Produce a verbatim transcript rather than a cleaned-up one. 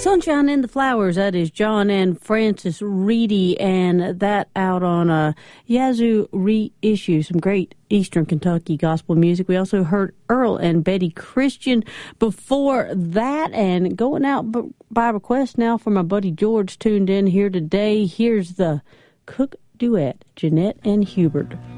Sunshine in the Flowers, that is John and Francis Reedy, and that out on a Yazoo reissue, some great Eastern Kentucky gospel music. We also heard Earl and Betty Christian before that, and going out by request now for my buddy George tuned in here today. Here's the Cook duet, Jeanette and Hubert.